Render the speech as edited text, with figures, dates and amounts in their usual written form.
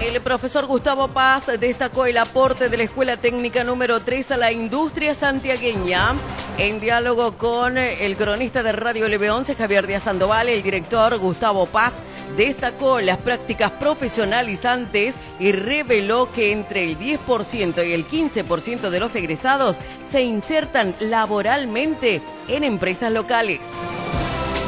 El profesor Gustavo Paz destacó el aporte de la Escuela Técnica número 3 a la industria santiagueña. En diálogo con el cronista de Radio LB11, Javier Díaz Sandoval, el director Gustavo Paz destacó las prácticas profesionalizantes y reveló que entre el 10% y el 15% de los egresados se insertan laboralmente en empresas locales.